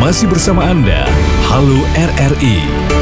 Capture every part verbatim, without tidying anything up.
Masih bersama Anda, Halo R R I.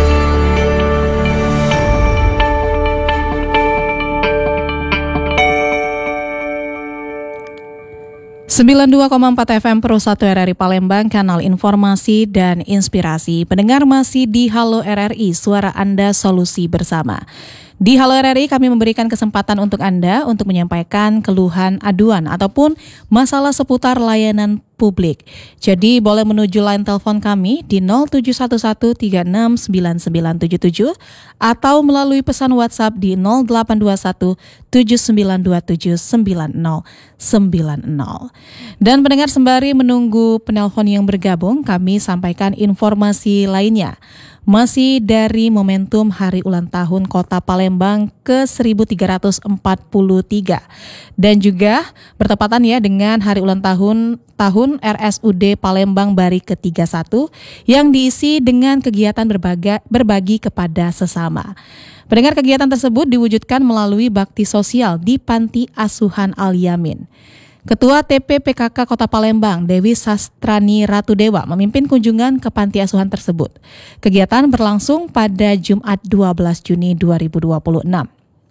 sembilan puluh dua koma empat F M Pro satu R R I Palembang, kanal informasi dan inspirasi. Pendengar masih di Halo R R I, suara Anda solusi bersama. Di Halo R R I kami memberikan kesempatan untuk Anda untuk menyampaikan keluhan, aduan ataupun masalah seputar layanan publik. Jadi boleh menuju line telepon kami di nol tujuh satu satu tiga enam sembilan sembilan tujuh tujuh atau melalui pesan WhatsApp di nol delapan dua satu tujuh sembilan dua tujuh sembilan nol sembilan nol. Dan pendengar, sembari menunggu penelpon yang bergabung, kami sampaikan informasi lainnya. Masih dari momentum Hari Ulang Tahun Kota Palembang ke seribu tiga ratus empat puluh tiga dan juga bertepatan ya dengan Hari Ulang Tahun tahun R S U D Palembang Bari ke tiga puluh satu yang diisi dengan kegiatan berbaga, berbagi kepada sesama. Pendengar, kegiatan tersebut diwujudkan melalui bakti sosial di Panti Asuhan Al-Yamin. Ketua T P P K K Kota Palembang, Dewi Sastrani Ratudewa, memimpin kunjungan ke panti asuhan tersebut. Kegiatan berlangsung pada Jumat dua belas Juni dua ribu dua puluh enam.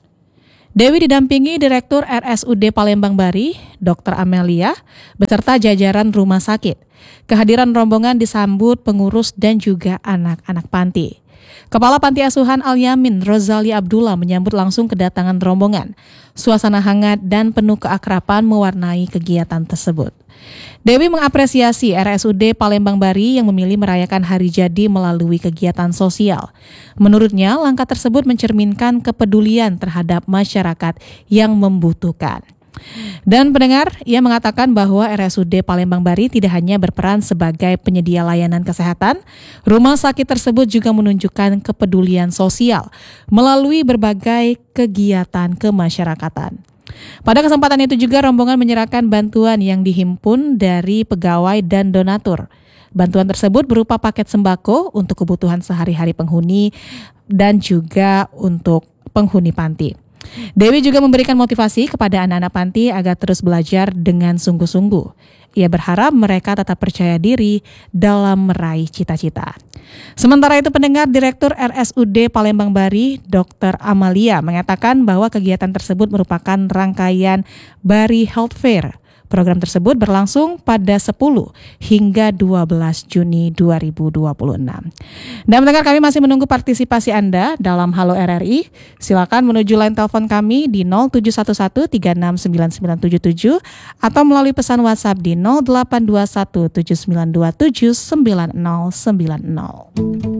Dewi didampingi Direktur R S U D Palembang Bari, Dokter Amelia, beserta jajaran rumah sakit. Kehadiran rombongan disambut pengurus dan juga anak-anak panti. Kepala Panti Asuhan Al-Yamin, Rozali Abdullah, menyambut langsung kedatangan rombongan. Suasana hangat dan penuh keakraban mewarnai kegiatan tersebut. Dewi mengapresiasi R S U D Palembang Bari yang memilih merayakan hari jadi melalui kegiatan sosial. Menurutnya, langkah tersebut mencerminkan kepedulian terhadap masyarakat yang membutuhkan. Dan pendengar, ia mengatakan bahwa R S U D Palembang Bari tidak hanya berperan sebagai penyedia layanan kesehatan, rumah sakit tersebut juga menunjukkan kepedulian sosial melalui berbagai kegiatan kemasyarakatan. Pada kesempatan itu juga rombongan menyerahkan bantuan yang dihimpun dari pegawai dan donatur. Bantuan tersebut berupa paket sembako untuk kebutuhan sehari-hari penghuni dan juga untuk penghuni panti. Dewi juga memberikan motivasi kepada anak-anak panti agar terus belajar dengan sungguh-sungguh. Ia berharap mereka tetap percaya diri dalam meraih cita-cita. Sementara itu, pendengar, Direktur R S U D Palembang Bari, Dokter Amalia, mengatakan bahwa kegiatan tersebut merupakan rangkaian Bari Health Fair. Program tersebut berlangsung pada sepuluh hingga dua belas Juni dua ribu dua puluh enam. Dan pendengar, kami masih menunggu partisipasi Anda dalam Halo R R I. Silakan menuju line telepon kami di nol tujuh satu satu tiga enam sembilan sembilan tujuh tujuh atau melalui pesan WhatsApp di nol delapan dua satu tujuh sembilan dua tujuh sembilan nol sembilan nol.